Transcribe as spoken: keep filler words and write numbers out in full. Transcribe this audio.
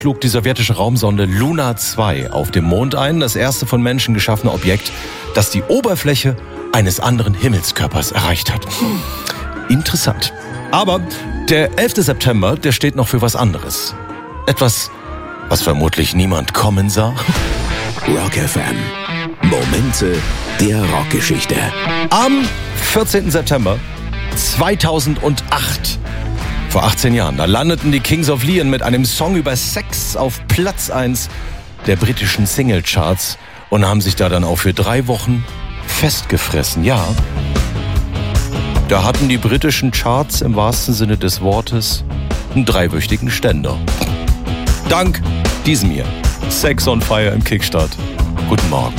schlug die sowjetische Raumsonde Luna zwei auf dem Mond ein, das erste von Menschen geschaffene Objekt, das die Oberfläche eines anderen Himmelskörpers erreicht hat. Interessant. Aber der elfte September, der steht noch für was anderes. Etwas, was vermutlich niemand kommen sah. Rock F M. Momente der Rockgeschichte. Am vierzehnten September zweitausendacht, vor achtzehn Jahren, da landeten die Kings of Leon mit einem Song über Sex auf Platz eins der britischen Singlecharts und haben sich da dann auch für drei Wochen festgefressen. Ja, da hatten die britischen Charts im wahrsten Sinne des Wortes einen dreiwöchigen Ständer. Dank diesem hier. Sex on Fire im Kickstart. Guten Morgen.